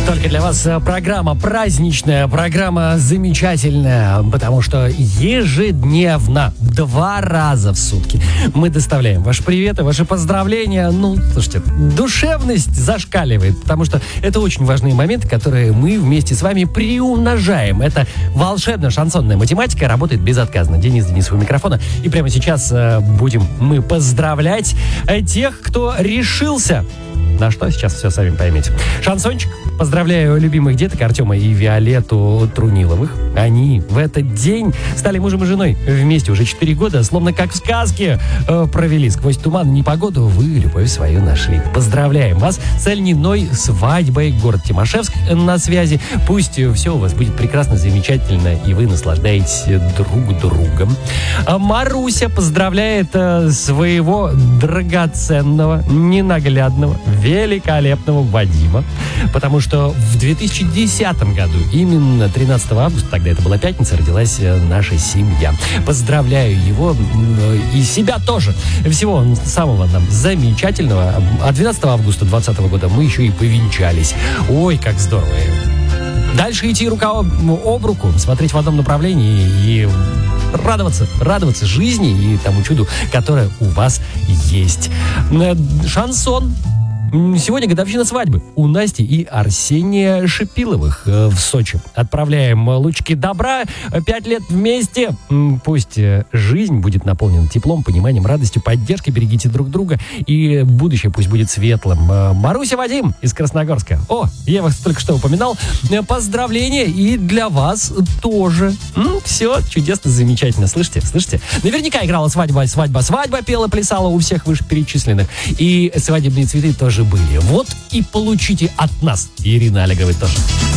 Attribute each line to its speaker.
Speaker 1: Только для вас программа праздничная, программа замечательная, потому что ежедневно, 2 раза в сутки мы доставляем ваши приветы, ваши поздравления. Ну, слушайте, душевность зашкаливает, потому что это очень важные моменты, которые мы вместе с вами приумножаем. Это волшебная шансонная математика, работает безотказно. Денис у микрофона. И прямо сейчас будем мы поздравлять тех, кто решился. На что, сейчас все сами поймете. Шансончик. Поздравляю любимых деток Артема и Виолетту Труниловых. Они в этот день стали мужем и женой. Вместе уже 4 года, словно как в сказке, провели сквозь туман и непогоду. Вы любовь свою нашли. Поздравляем вас с льняной свадьбой. Город Тимашевск на связи. Пусть все у вас будет прекрасно, замечательно, и вы наслаждаетесь друг другом. Маруся поздравляет своего драгоценного, ненаглядного, великолепного Вадима, потому что в 2010 году, именно 13 августа, тогда это была пятница, родилась наша семья. Поздравляю его и себя тоже. Всего самого нам замечательного. А 12 августа 2020 года мы еще и повенчались. Ой, как здорово. Дальше идти рука об руку, смотреть в одном направлении и радоваться жизни и тому чуду, которое у вас есть. Шансон. Сегодня годовщина свадьбы у Насти и Арсения Шипиловых в Сочи. Отправляем лучики добра. 5 лет вместе. Пусть жизнь будет наполнена теплом, пониманием, радостью, поддержкой. Берегите друг друга. И будущее пусть будет светлым. Маруся, Вадим из Красногорска. О, я вас только что упоминал. Поздравления и для вас тоже. Все чудесно, замечательно. Слышите? Наверняка играла свадьба, пела, плясала у всех вышеперечисленных. И свадебные цветы тоже были. Вот и получите от нас, Ирины Аллеговой тоже.